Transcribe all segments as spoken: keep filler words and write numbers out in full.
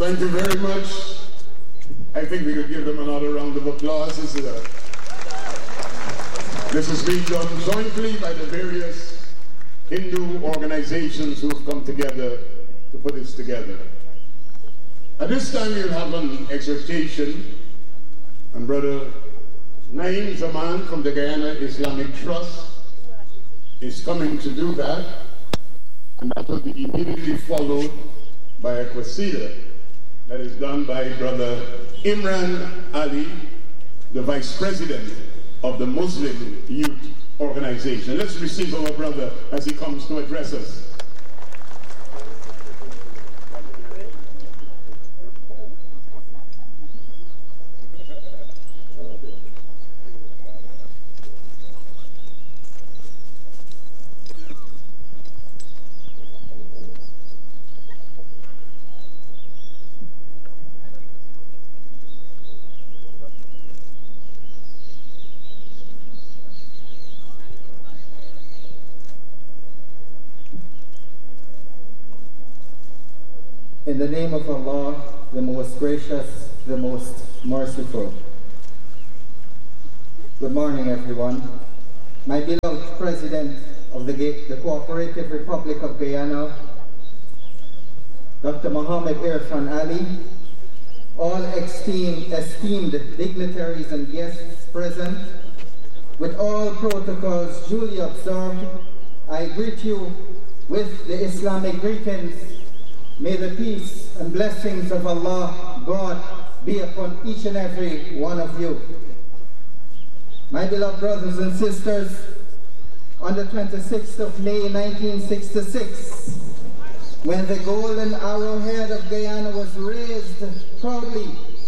Thank you very much. I think we could give them another round of applause. This is, a, this is being done jointly by the various Hindu organizations who have come together to put this together. At this time we'll have an exhortation, and Brother Naim Zaman from the Guyana Islamic Trust is coming to do that, and that will be immediately followed by a qasida that is done by Brother Imran Ali, the Vice President of the Muslim Youth Organization. Let's receive our brother as he comes to address us. In the name of Allah, the most gracious, the most merciful. Good morning, everyone. My beloved President of the, the Cooperative Republic of Guyana, Doctor Muhammad Irfan Ali, all esteemed, esteemed dignitaries and guests present, with all protocols duly observed, I greet you with the Islamic greetings. May the peace and blessings of Allah, God, be upon each and every one of you. My beloved brothers and sisters, on the twenty-sixth of May nineteen sixty-six, when the golden arrowhead of Guyana was raised proudly,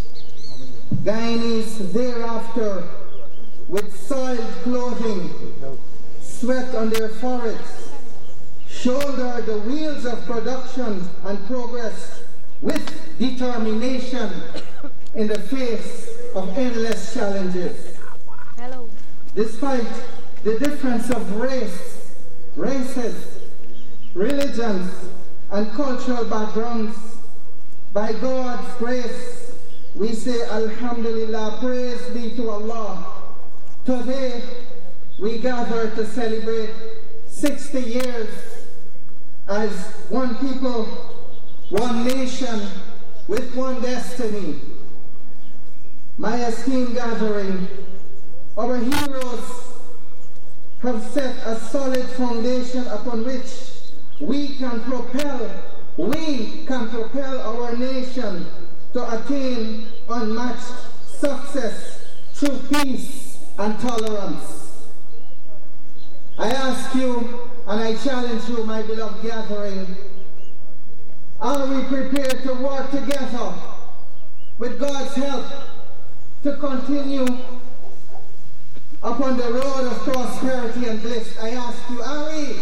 Guyanese thereafter, with soiled clothing, sweat on their foreheads, shoulder the wheels of production and progress with determination in the face of endless challenges. Hello. Despite the difference of race, races, religions, and cultural backgrounds, by God's grace, we say Alhamdulillah, praise be to Allah. Today, we gather to celebrate sixty years as one people, one nation, with one destiny. My esteemed gathering, our heroes have set a solid foundation upon which we can propel, we can propel our nation to attain unmatched success through peace and tolerance. I ask you, and I challenge you, my beloved gathering, are we prepared to work together with God's help to continue upon the road of prosperity and bliss? I ask you, are we?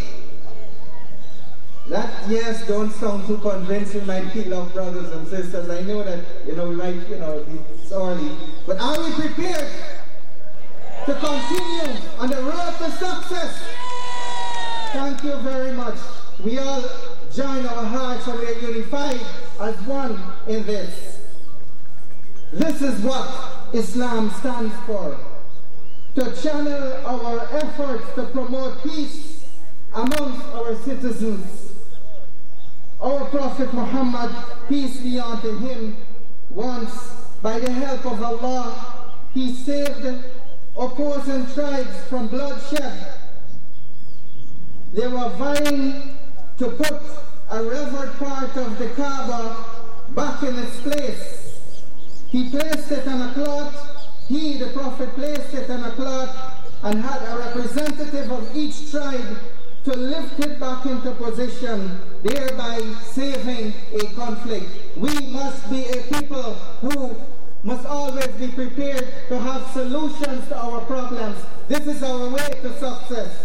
That yes don't sound too convincing, my beloved brothers and sisters. I know that, you know, like, you know, it's early. But are we prepared to continue on the road to success? Thank you very much. We all join our hearts and we are unified as one in this. This is what Islam stands for. To channel our efforts to promote peace amongst our citizens. Our Prophet Muhammad, peace be unto him, once, by the help of Allah, he saved opposing tribes from bloodshed. They were vying to put a revered part of the Kaaba back in its place. He placed it on a cloth, he, the Prophet, placed it on a cloth and had a representative of each tribe to lift it back into position, thereby saving a conflict. We must be a people who must always be prepared to have solutions to our problems. This is our way to success.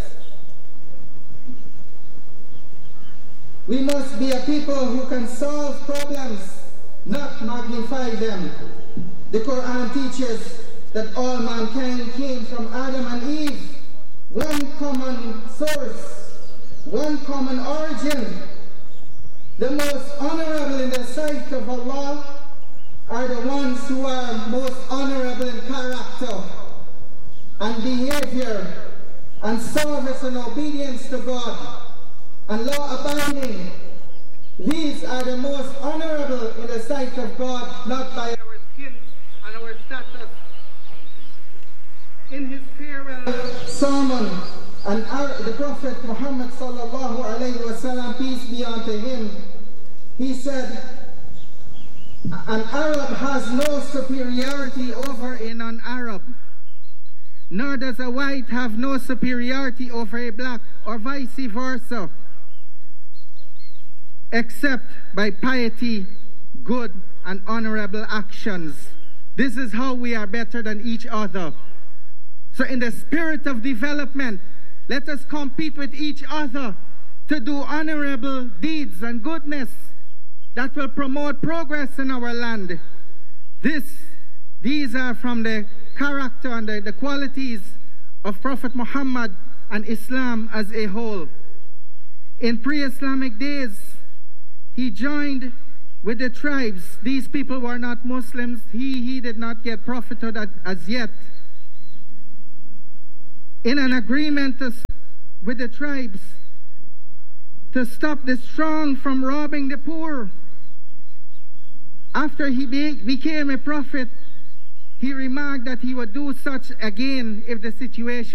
We must be a people who can solve problems, not magnify them. The Quran teaches that all mankind came from Adam and Eve, one common source, one common origin. the most honorable in the sight of Allah are the ones who are most honorable in character and behavior and service and obedience to God and law abiding. These are the most honorable in the sight of God, not by our skin and our status. In his farewell sermon, and our, the Prophet Muhammad sallallahu alayhi wa sallam, peace be unto him, he said, an Arab has no superiority over a non-Arab, nor does a white have no superiority over a black, or vice versa, except by piety, good, and honorable actions. This is how we are better than each other. So in the spirit of development, let us compete with each other to do honorable deeds and goodness that will promote progress in our land. This, these are from the character and the, the qualities of Prophet Muhammad and Islam as a whole. In pre-Islamic days, he joined with the tribes. These people were not Muslims. He, he did not get prophethood as yet. In an agreement to, with the tribes to stop the strong from robbing the poor. After he be, became a prophet, he remarked that he would do such again if the situation